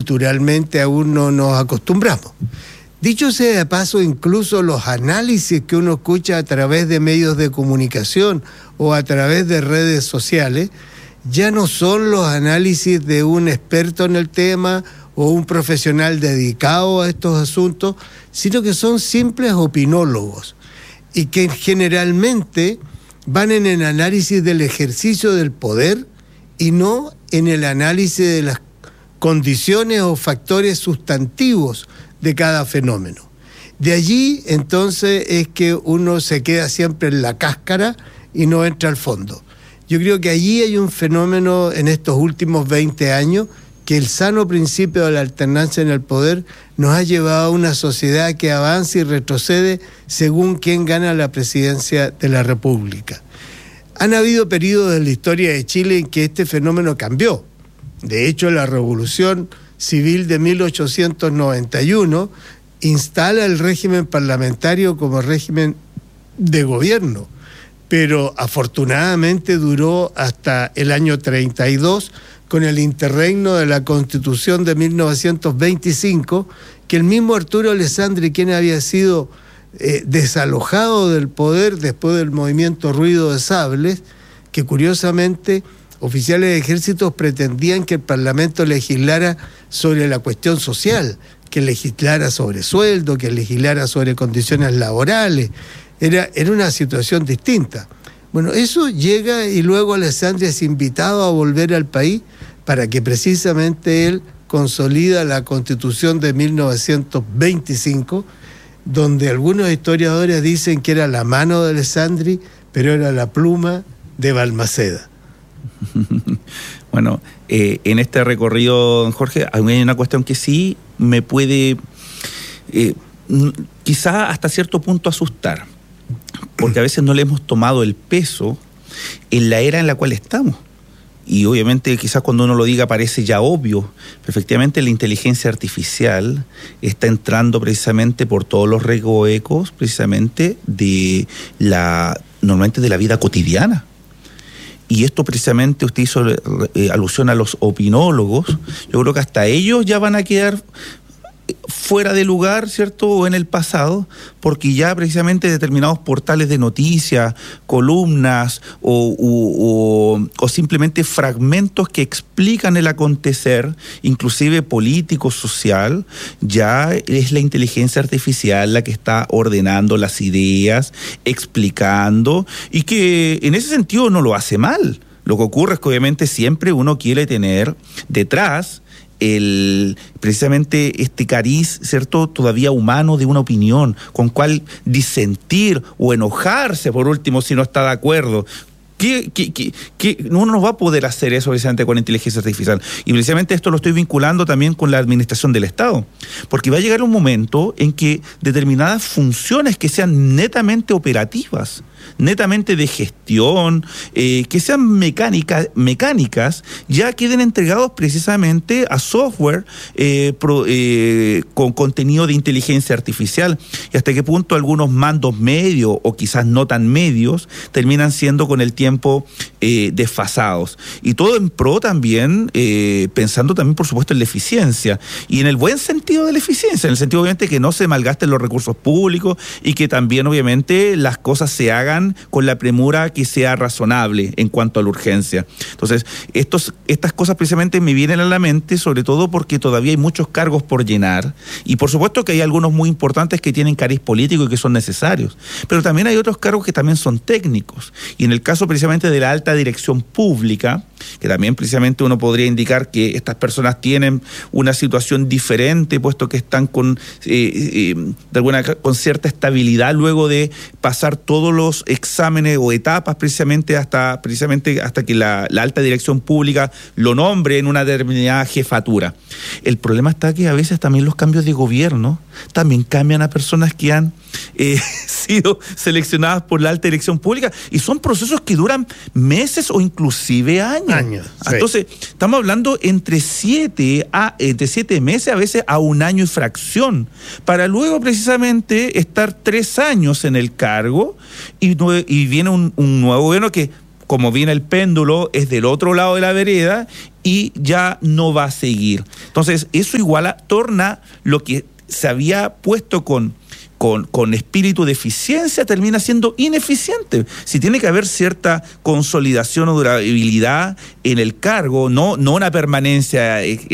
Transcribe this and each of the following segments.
culturalmente aún no nos acostumbramos. Dicho sea de paso, incluso los análisis que uno escucha a través de medios de comunicación o a través de redes sociales, ya no son los análisis de un experto en el tema o un profesional dedicado a estos asuntos, sino que son simples opinólogos y que generalmente van en el análisis del ejercicio del poder y no en el análisis de las condiciones o factores sustantivos de cada fenómeno. De allí, entonces, es que uno se queda siempre en la cáscara y no entra al fondo. Yo creo que allí hay un fenómeno en estos últimos 20 años que el sano principio de la alternancia en el poder nos ha llevado a una sociedad que avanza y retrocede según quién gana la presidencia de la República. Han habido periodos en la historia de Chile en que este fenómeno cambió. De hecho, la Revolución Civil de 1891 instala el régimen parlamentario como régimen de gobierno, pero afortunadamente duró hasta el año 32 con el interregno de la Constitución de 1925, que el mismo Arturo Alessandri, quien había sido desalojado del poder después del movimiento Ruido de Sables, que curiosamente oficiales de ejércitos pretendían que el Parlamento legislara sobre la cuestión social, que legislara sobre sueldo, que legislara sobre condiciones laborales. Era una situación distinta. Bueno, eso llega y luego Alessandri es invitado a volver al país para que precisamente él consolida la Constitución de 1925, donde algunos historiadores dicen que era la mano de Alessandri, pero era la pluma de Balmaceda. Bueno, en este recorrido, don Jorge, hay una cuestión que sí me puede quizá hasta cierto punto asustar, porque a veces no le hemos tomado el peso en la era en la cual estamos. Y obviamente quizás cuando uno lo diga parece ya obvio, pero efectivamente la inteligencia artificial está entrando precisamente por todos los recovecos precisamente normalmente de la vida cotidiana. Y esto precisamente usted hizo alusión a los opinólogos. Yo creo que hasta ellos ya van a quedar fuera de lugar, ¿cierto?, o en el pasado, porque ya precisamente determinados portales de noticias, columnas o simplemente fragmentos que explican el acontecer, inclusive político, social, ya es la inteligencia artificial la que está ordenando las ideas, explicando, y que en ese sentido no lo hace mal. Lo que ocurre es que obviamente siempre uno quiere tener detrás precisamente este cariz, ¿cierto?, todavía humano de una opinión, con cual disentir o enojarse, por último, si no está de acuerdo. Uno no va a poder hacer eso precisamente con la inteligencia artificial. Y precisamente esto lo estoy vinculando también con la administración del Estado, porque va a llegar un momento en que determinadas funciones que sean netamente operativas, netamente de gestión, que sean mecánicas, ya queden entregados precisamente a software con contenido de inteligencia artificial, y hasta qué punto algunos mandos medios o quizás no tan medios terminan siendo con el tiempo desfasados, y todo en pro también, pensando también por supuesto en la eficiencia, y en el buen sentido de la eficiencia, en el sentido obviamente que no se malgasten los recursos públicos y que también obviamente las cosas se hagan con la premura que sea razonable en cuanto a la urgencia. Entonces, estas cosas precisamente me vienen a la mente, sobre todo porque todavía hay muchos cargos por llenar, y por supuesto que hay algunos muy importantes que tienen cariz político y que son necesarios, pero también hay otros cargos que también son técnicos, y en el caso precisamente de la alta dirección pública, que también precisamente uno podría indicar que estas personas tienen una situación diferente, puesto que están con cierta estabilidad luego de pasar todos los exámenes o etapas precisamente hasta que la alta dirección pública lo nombre en una determinada jefatura. El problema está que a veces también los cambios de gobierno también cambian a personas que han sido seleccionadas por la alta dirección pública, y son procesos que duran meses o inclusive años. Sí. Entonces, estamos hablando entre 7 meses, a veces a un año y fracción, para luego precisamente estar 3 años en el cargo, y viene un nuevo gobierno que como viene el péndulo, es del otro lado de la vereda y ya no va a seguir. Entonces, eso torna lo que se había puesto con espíritu de eficiencia, termina siendo ineficiente. Si tiene que haber cierta consolidación o durabilidad en el cargo, no una permanencia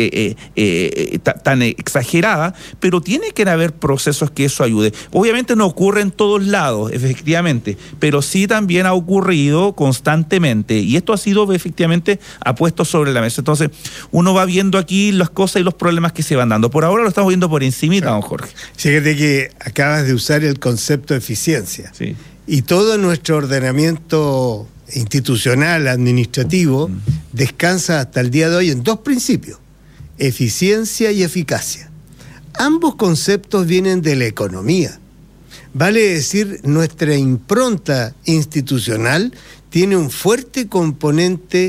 tan exagerada, pero tiene que haber procesos que eso ayude. Obviamente no ocurre en todos lados, efectivamente, pero sí también ha ocurrido constantemente, y esto ha sido efectivamente puesto sobre la mesa. Entonces, uno va viendo aquí las cosas y los problemas que se van dando. Por ahora lo estamos viendo por encimita, don Jorge. Fíjate que acabas de usar el concepto de eficiencia. Sí. Y todo nuestro ordenamiento institucional, administrativo, descansa hasta el día de hoy en dos principios: eficiencia y eficacia. Ambos conceptos vienen de la economía. Vale decir, nuestra impronta institucional tiene un fuerte componente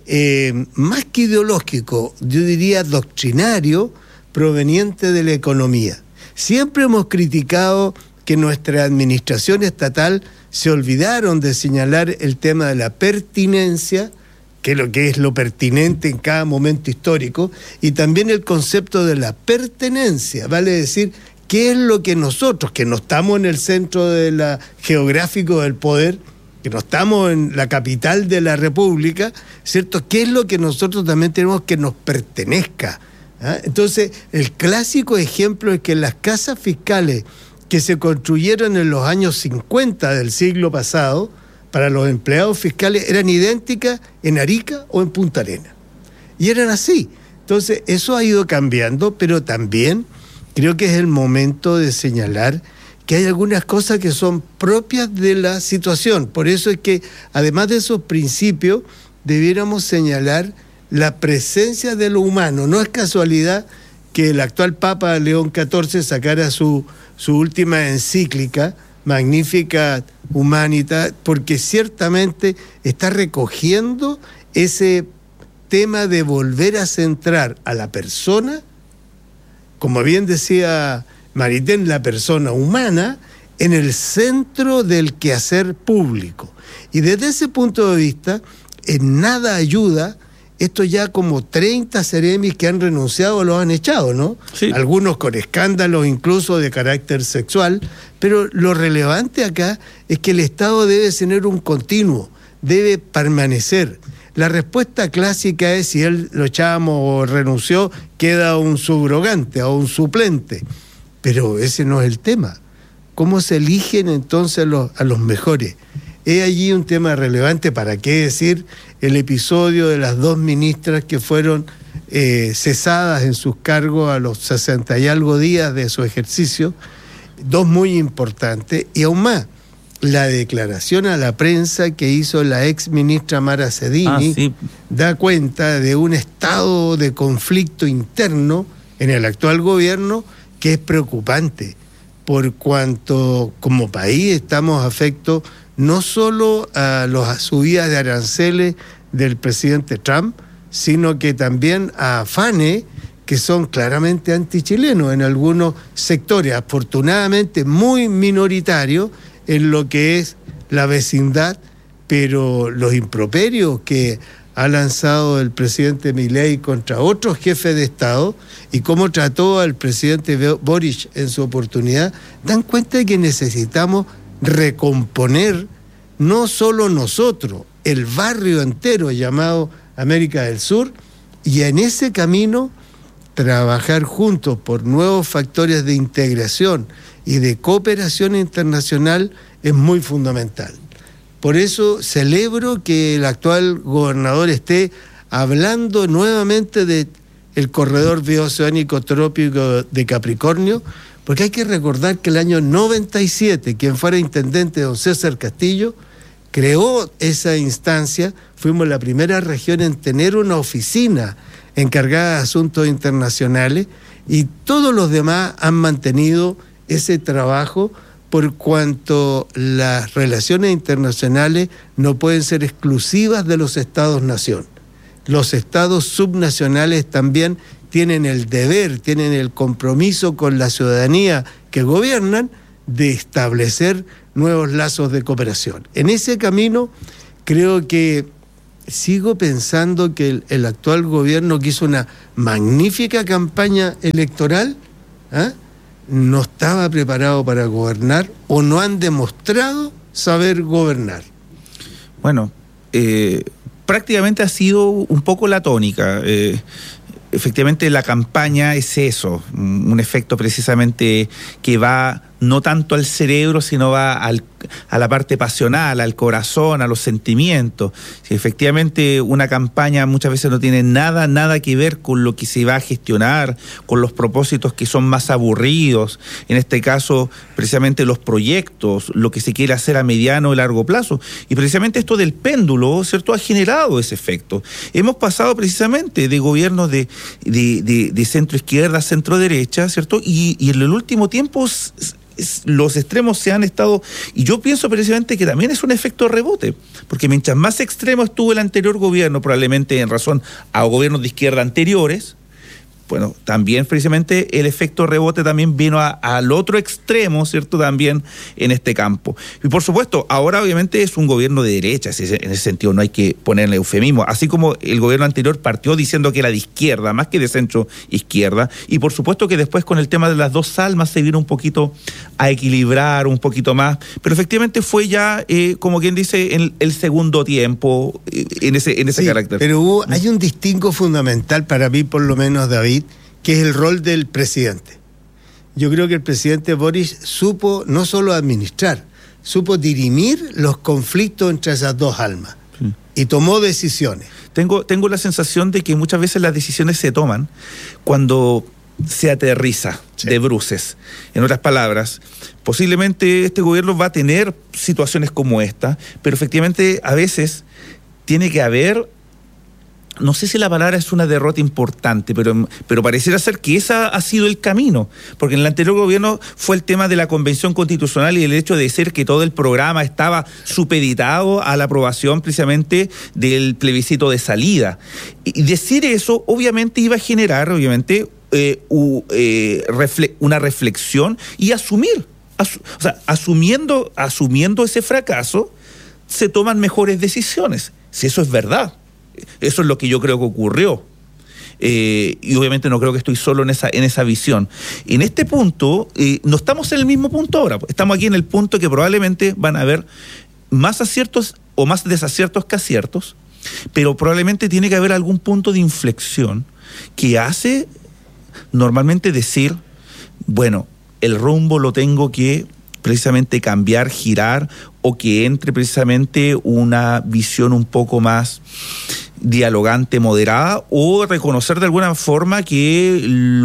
más que ideológico, yo diría doctrinario, proveniente de la economía. Siempre hemos criticado que nuestra administración estatal se olvidaron de señalar el tema de la pertinencia, que es lo pertinente en cada momento histórico, y también el concepto de la pertenencia, vale decir, qué es lo que nosotros, que no estamos en el centro geográfico del poder, que no estamos en la capital de la República, ¿cierto? ¿Qué es lo que nosotros también tenemos que nos pertenezca? Entonces, el clásico ejemplo es que las casas fiscales que se construyeron en los años 50 del siglo pasado para los empleados fiscales eran idénticas en Arica o en Punta Arenas. Y eran así. Entonces, eso ha ido cambiando, pero también creo que es el momento de señalar que hay algunas cosas que son propias de la situación. Por eso es que, además de esos principios, debiéramos señalar la presencia de lo humano. No es casualidad que el actual Papa León XIV sacara su última encíclica, Magnificat Humanitas, porque ciertamente está recogiendo ese tema de volver a centrar a la persona, como bien decía Maritain, la persona humana, en el centro del quehacer público. Y desde ese punto de vista, en nada ayuda esto ya como 30 seremis que han renunciado o los han echado, ¿no? Sí. Algunos con escándalos incluso de carácter sexual, pero lo relevante acá es que el Estado debe tener un continuo, debe permanecer. La respuesta clásica es: si él lo echamos o renunció, queda un subrogante o un suplente. Pero ese no es el tema. ¿Cómo se eligen entonces a los mejores? Es allí un tema relevante. ¿Para qué decir el episodio de las dos ministras que fueron cesadas en sus cargos a los 60 y algo días de su ejercicio? Dos muy importantes. Y aún más, la declaración a la prensa que hizo la ex ministra Mara Sedini sí. Da cuenta de un estado de conflicto interno en el actual gobierno que es preocupante, por cuanto como país estamos afectos no solo a las subidas de aranceles del presidente Trump, sino que también a afanes que son claramente antichilenos en algunos sectores, afortunadamente muy minoritarios en lo que es la vecindad, pero los improperios que ha lanzado el presidente Milei contra otros jefes de Estado y cómo trató al presidente Boric en su oportunidad, dan cuenta de que necesitamos recomponer no solo nosotros, el barrio entero llamado América del Sur, y en ese camino trabajar juntos por nuevos factores de integración y de cooperación internacional es muy fundamental. Por eso celebro que el actual gobernador esté hablando nuevamente del corredor bioceánico trópico de Capricornio, porque hay que recordar que el año 97, quien fuera intendente, don César Castillo, creó esa instancia. Fuimos la primera región en tener una oficina encargada de asuntos internacionales, y todos los demás han mantenido ese trabajo, por cuanto las relaciones internacionales no pueden ser exclusivas de los estados-nación. Los estados subnacionales también tienen el deber, tienen el compromiso con la ciudadanía que gobiernan de establecer nuevos lazos de cooperación. En ese camino creo que sigo pensando que el actual gobierno, que hizo una magnífica campaña electoral, no estaba preparado para gobernar, o no han demostrado saber gobernar. Bueno, prácticamente ha sido un poco la tónica. Efectivamente, la campaña es eso, un efecto precisamente que va no tanto al cerebro, sino va a la parte pasional, al corazón, a los sentimientos. Si efectivamente una campaña muchas veces no tiene nada que ver con lo que se va a gestionar, con los propósitos que son más aburridos, en este caso precisamente los proyectos, lo que se quiere hacer a mediano y largo plazo. Y precisamente esto del péndulo, ¿cierto?, ha generado ese efecto. Hemos pasado precisamente de gobiernos de centro izquierda a centro derecha, ¿cierto? Y en el último tiempo los extremos se han estado, y yo pienso precisamente que también es un efecto rebote, porque mientras más extremo estuvo el anterior gobierno, probablemente en razón a gobiernos de izquierda anteriores, bueno, también precisamente el efecto rebote también vino al otro extremo, ¿cierto?, también en este campo. Y por supuesto, ahora obviamente es un gobierno de derecha, en ese sentido no hay que ponerle eufemismo, así como el gobierno anterior partió diciendo que era de izquierda, más que de centro izquierda, y por supuesto que después con el tema de las dos almas se vino un poquito a equilibrar un poquito más, pero efectivamente fue ya, como quien dice, en el segundo tiempo, en ese carácter. Pero hay un distingo fundamental para mí, por lo menos, David, que es el rol del presidente. Yo creo que el presidente Boric supo no solo administrar, supo dirimir los conflictos entre esas dos almas, y tomó decisiones. Tengo la sensación de que muchas veces las decisiones se toman cuando se aterriza de bruces. En otras palabras, posiblemente este gobierno va a tener situaciones como esta, pero efectivamente a veces tiene que haber, no sé si la palabra es una derrota importante, pero pareciera ser que ese ha sido el camino, porque en el anterior gobierno fue el tema de la Convención Constitucional y el hecho de decir que todo el programa estaba supeditado a la aprobación precisamente del plebiscito de salida. Y decir eso obviamente iba a generar una reflexión y asumir, asumiendo ese fracaso, se toman mejores decisiones, si eso es verdad. Eso es lo que yo creo que ocurrió. Y obviamente no creo que estoy solo en esa visión. En este punto, no estamos en el mismo punto ahora. Estamos aquí en el punto que probablemente van a haber más aciertos o más desaciertos que aciertos, pero probablemente tiene que haber algún punto de inflexión que hace normalmente decir, bueno, el rumbo lo tengo que precisamente cambiar, girar, o que entre precisamente una visión un poco más dialogante, moderada, o reconocer de alguna forma que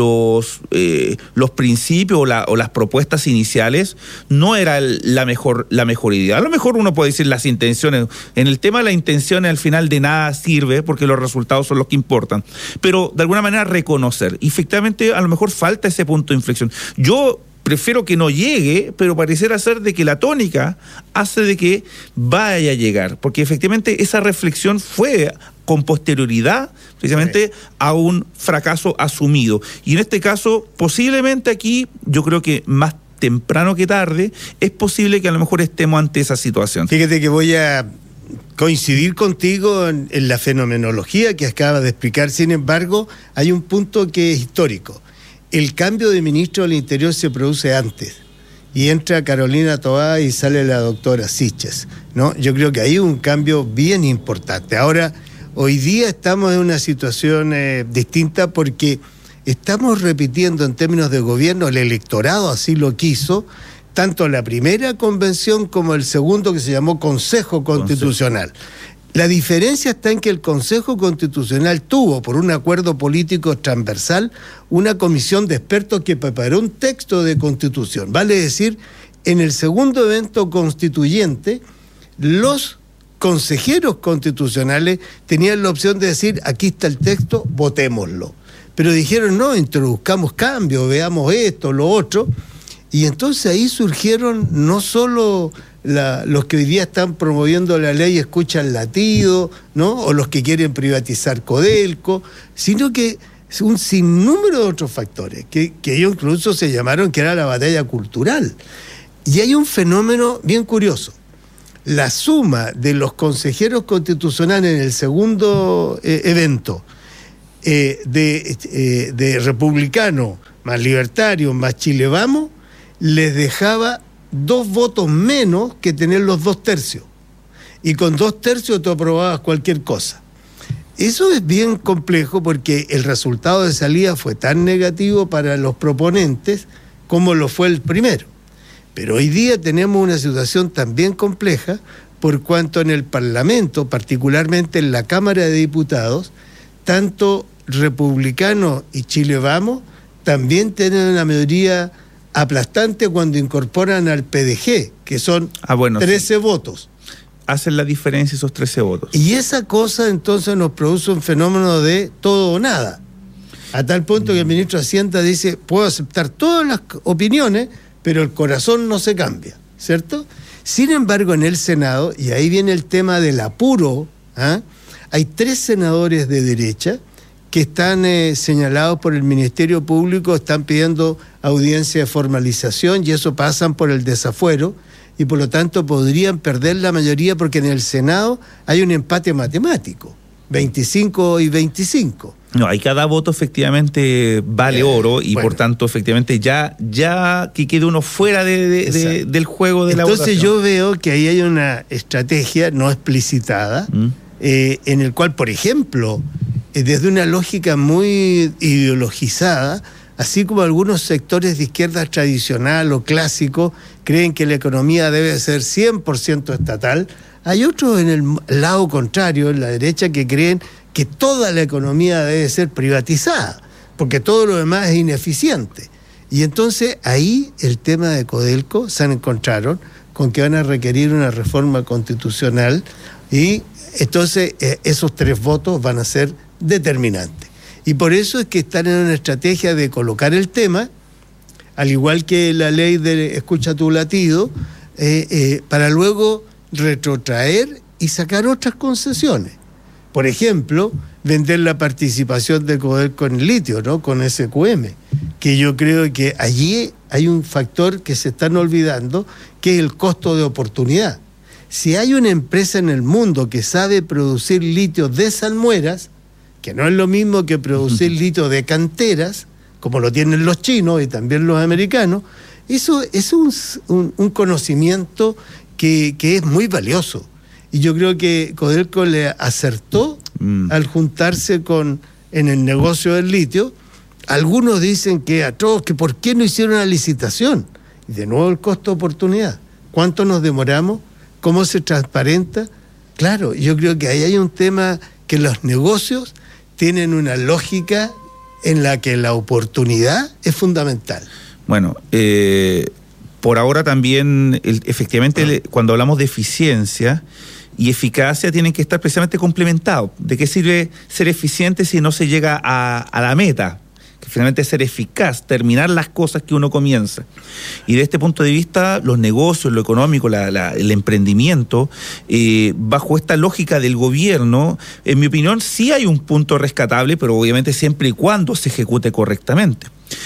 los principios o las propuestas iniciales no era la mejor idea. A lo mejor uno puede decir las intenciones. En el tema de las intenciones al final de nada sirve porque los resultados son los que importan. Pero de alguna manera reconocer. Y efectivamente a lo mejor falta ese punto de inflexión. Yo prefiero que no llegue, pero pareciera ser de que la tónica hace de que vaya a llegar, porque efectivamente esa reflexión fue con posterioridad precisamente a un fracaso asumido. Y en este caso, posiblemente aquí, yo creo que más temprano que tarde, es posible que a lo mejor estemos ante esa situación. Fíjate que voy a coincidir contigo en la fenomenología que acabas de explicar. Sin embargo, hay un punto que es histórico. El cambio de ministro del Interior se produce antes, y entra Carolina Toá y sale la doctora Siches, ¿no? Yo creo que hay un cambio bien importante. Ahora, hoy día estamos en una situación distinta, porque estamos repitiendo en términos de gobierno, el electorado así lo quiso, tanto la primera convención como el segundo, que se llamó Consejo Constitucional. La diferencia está en que el Consejo Constitucional tuvo, por un acuerdo político transversal, una comisión de expertos que preparó un texto de constitución. Vale decir, en el segundo evento constituyente, los consejeros constitucionales tenían la opción de decir, aquí está el texto, votémoslo. Pero dijeron, no, introduzcamos cambios, veamos esto, lo otro. Y entonces ahí surgieron no solo los que hoy día están promoviendo la ley escuchan latido, ¿no? O los que quieren privatizar Codelco, sino que un sinnúmero de otros factores, que ellos incluso se llamaron que era la batalla cultural. Y hay un fenómeno bien curioso. la suma de los consejeros constitucionales en el segundo evento, de republicano, más libertario, más Chile Vamos, les dejaba 2 votos menos que tener los 2 tercios. Y con 2 tercios tú aprobabas cualquier cosa. Eso es bien complejo porque el resultado de salida fue tan negativo para los proponentes como lo fue el primero. Pero hoy día tenemos una situación también compleja por cuanto en el Parlamento, particularmente en la Cámara de Diputados, tanto republicanos y Chile Vamos también tienen una mayoría aplastante cuando incorporan al PDG, que son 13 votos. Hacen la diferencia esos 13 votos. Y esa cosa entonces nos produce un fenómeno de todo o nada. A tal punto que el ministro de Hacienda dice, puedo aceptar todas las opiniones, pero el corazón no se cambia, ¿cierto? Sin embargo, en el Senado, y ahí viene el tema del apuro, hay 3 senadores de derecha que están señalados por el Ministerio Público, están pidiendo audiencia de formalización y eso pasan por el desafuero y por lo tanto podrían perder la mayoría porque en el Senado hay un empate matemático, 25 y 25. No, hay cada voto efectivamente vale oro y por tanto efectivamente ya que quede uno fuera del juego de la votación. Entonces yo veo que ahí hay una estrategia no explicitada en el cual, por ejemplo, desde una lógica muy ideologizada, así como algunos sectores de izquierda tradicional o clásico creen que la economía debe ser 100% estatal, hay otros en el lado contrario, en la derecha, que creen que toda la economía debe ser privatizada, porque todo lo demás es ineficiente. Y entonces ahí el tema de Codelco se encontraron con que van a requerir una reforma constitucional y entonces esos 3 votos van a ser determinantes. Y por eso es que están en una estrategia de colocar el tema, al igual que la ley de escucha tu latido, para luego retrotraer y sacar otras concesiones. Por ejemplo, vender la participación de Codelco en el litio, ¿no? Con SQM, que yo creo que allí hay un factor que se están olvidando, que es el costo de oportunidad. Si hay una empresa en el mundo que sabe producir litio de salmueras, que no es lo mismo que producir litio de canteras, como lo tienen los chinos y también los americanos, eso es un conocimiento que es muy valioso. Y yo creo que Codelco le acertó al juntarse en el negocio del litio. Algunos dicen que atroz, que por qué no hicieron una licitación. Y de nuevo el costo de oportunidad. ¿Cuánto nos demoramos? ¿Cómo se transparenta? Claro, yo creo que ahí hay un tema que los negocios tienen una lógica en la que la oportunidad es fundamental. Bueno, por ahora también, efectivamente, cuando hablamos de eficiencia y eficacia tienen que estar precisamente complementados. ¿De qué sirve ser eficiente si no se llega a la meta? Que finalmente es ser eficaz, terminar las cosas que uno comienza. Y de este punto de vista, los negocios, lo económico, el emprendimiento, bajo esta lógica del gobierno, en mi opinión, sí hay un punto rescatable, pero obviamente siempre y cuando se ejecute correctamente.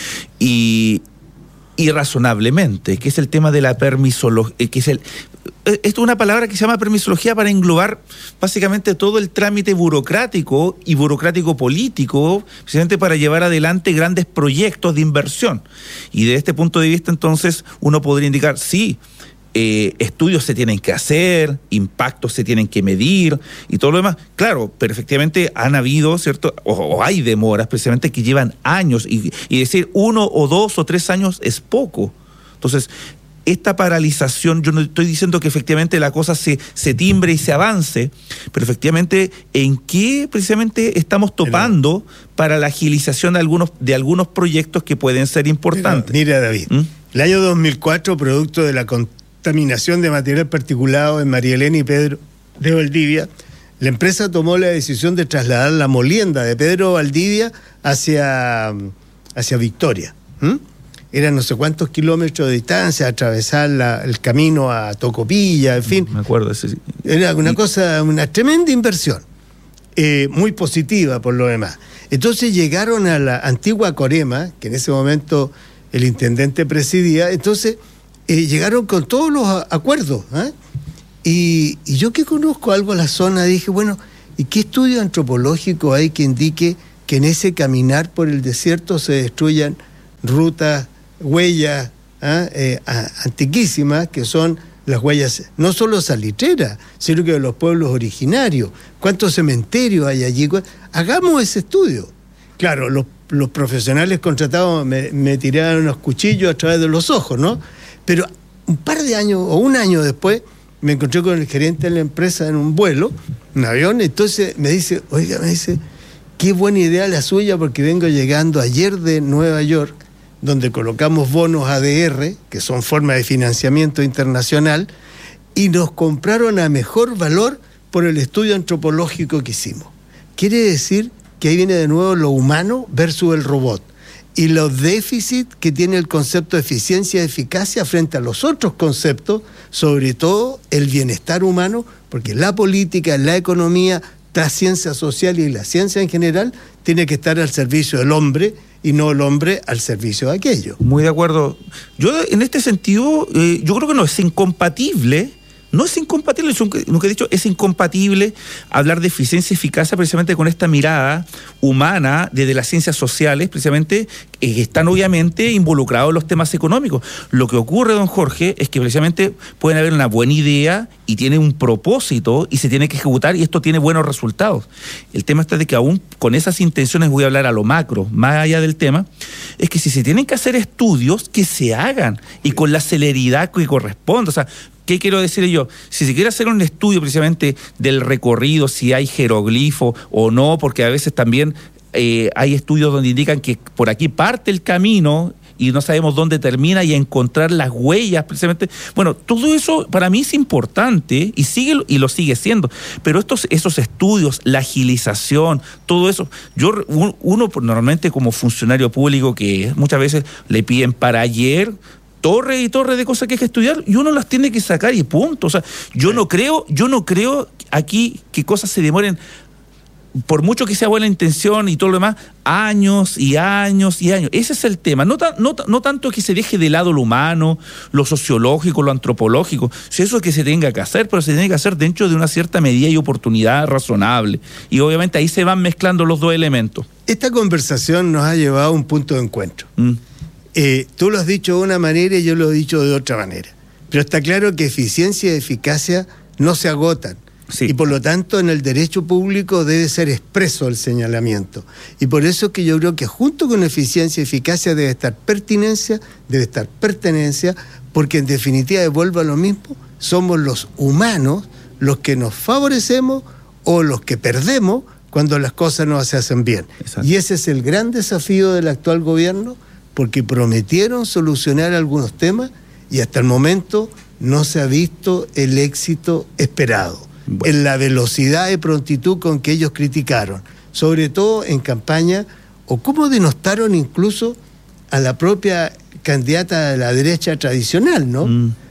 Y razonablemente, que es el tema de la permisología, esto es una palabra que se llama permisología para englobar básicamente todo el trámite burocrático y burocrático político, precisamente para llevar adelante grandes proyectos de inversión. Y de este punto de vista, entonces, uno podría indicar, sí, estudios se tienen que hacer, impactos se tienen que medir y todo lo demás. Claro, pero efectivamente han habido, ¿cierto? O hay demoras precisamente que llevan años y decir 1 o 2 o 3 años es poco. Entonces, esta paralización, yo no estoy diciendo que efectivamente la cosa se timbre y se avance, pero efectivamente, ¿en qué precisamente estamos topando para la agilización de algunos proyectos que pueden ser importantes? Mira, David, el año 2004, producto de la contaminación de material particulado en María Elena y Pedro de Valdivia, la empresa tomó la decisión de trasladar la molienda de Pedro Valdivia hacia Victoria. Eran no sé cuántos kilómetros de distancia, atravesar el camino a Tocopilla, en fin. Me acuerdo de ese. Era una tremenda inversión, muy positiva por lo demás. Entonces llegaron a la antigua Corema, que en ese momento el intendente presidía, entonces llegaron con todos los acuerdos, Y yo que conozco algo a la zona, dije, bueno, ¿y qué estudio antropológico hay que indique que en ese caminar por el desierto se destruyan rutas, huellas antiquísimas, que son las huellas no solo salitreras, sino que de los pueblos originarios? ¿Cuántos cementerios hay allí? Hagamos ese estudio. Claro, los profesionales contratados me tiraron unos cuchillos a través de los ojos, ¿no? Pero un par de años o un año después me encontré con el gerente de la empresa en un vuelo, un avión, entonces me dice, qué buena idea la suya, porque vengo llegando ayer de Nueva York, donde colocamos bonos ADR, que son formas de financiamiento internacional, y nos compraron a mejor valor por el estudio antropológico que hicimos. Quiere decir que ahí viene de nuevo lo humano versus el robot, y los déficits que tiene el concepto de eficiencia y eficacia frente a los otros conceptos, sobre todo el bienestar humano, porque la política, la economía, la ciencia social y la ciencia en general tiene que estar al servicio del hombre y no el hombre al servicio de aquello. Muy de acuerdo. Yo en este sentido, yo creo que no es incompatible. No es incompatible, nunca he dicho, es incompatible hablar de eficiencia y eficacia precisamente con esta mirada humana desde las ciencias sociales, precisamente, que están obviamente involucrados en los temas económicos. Lo que ocurre, don Jorge, es que precisamente pueden haber una buena idea y tiene un propósito y se tiene que ejecutar, y esto tiene buenos resultados. El tema está de que aún con esas intenciones, voy a hablar a lo macro, más allá del tema, es que si se tienen que hacer estudios, que se hagan y con la celeridad que corresponde. O sea, ¿qué quiero decir yo? Si se quiere hacer un estudio precisamente del recorrido, si hay jeroglifo o no, porque a veces también hay estudios donde indican que por aquí parte el camino y no sabemos dónde termina, y encontrar las huellas precisamente. Bueno, todo eso para mí es importante y lo sigue siendo. Pero esos estudios, la agilización, todo eso, uno normalmente como funcionario público, que muchas veces le piden para ayer torre y torre de cosas que hay que estudiar, y uno las tiene que sacar y punto. O sea, yo no creo aquí que cosas se demoren, por mucho que sea buena intención y todo lo demás, años y años y años. Ese es el tema. No tanto que se deje de lado lo humano, lo sociológico, lo antropológico. Si eso es que se tenga que hacer, pero se tiene que hacer dentro de una cierta medida y oportunidad razonable. Y obviamente ahí se van mezclando los dos elementos. Esta conversación nos ha llevado a un punto de encuentro. Tú lo has dicho de una manera y yo lo he dicho de otra manera. Pero está claro que eficiencia y eficacia no se agotan. Sí. Y por lo tanto en el derecho público debe ser expreso el señalamiento. Y por eso es que yo creo que junto con eficiencia y eficacia debe estar pertinencia, debe estar pertenencia, porque en definitiva, vuelvo a lo mismo, somos los humanos los que nos favorecemos o los que perdemos cuando las cosas no se hacen bien. Exacto. Y ese es el gran desafío del actual gobierno, porque prometieron solucionar algunos temas y hasta el momento no se ha visto el éxito esperado. Bueno, en la velocidad y prontitud con que ellos criticaron, sobre todo en campaña, o cómo denostaron incluso a la propia candidata de la derecha tradicional, ¿no?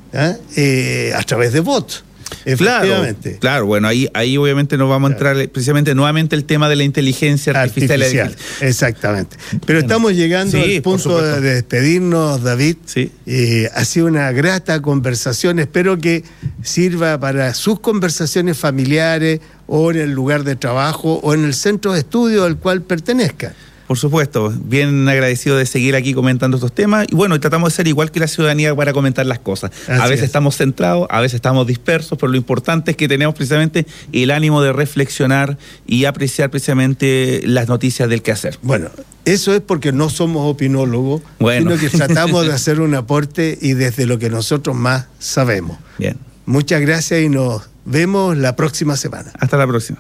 A través de votos. Claro, bueno, ahí obviamente nos vamos a entrar precisamente nuevamente el tema de la inteligencia artificial. Exactamente. Pero estamos llegando al punto de despedirnos, David. Sí. Ha sido una grata conversación. Espero que sirva para sus conversaciones familiares o en el lugar de trabajo o en el centro de estudio al cual pertenezca. Por supuesto, bien agradecido de seguir aquí comentando estos temas, y bueno, tratamos de ser igual que la ciudadanía para comentar las cosas. A veces estamos centrados, a veces estamos dispersos, pero lo importante es que tenemos precisamente el ánimo de reflexionar y apreciar precisamente las noticias del quehacer. Bueno, eso es porque no somos opinólogos, sino que tratamos de hacer un aporte y desde lo que nosotros más sabemos. Bien. Muchas gracias y nos vemos la próxima semana. Hasta la próxima.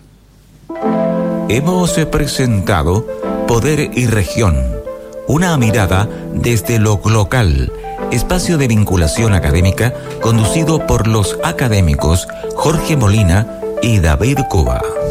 Hemos presentado Poder y Región, una mirada desde lo local, espacio de vinculación académica conducido por los académicos Jorge Molina y David Cuba.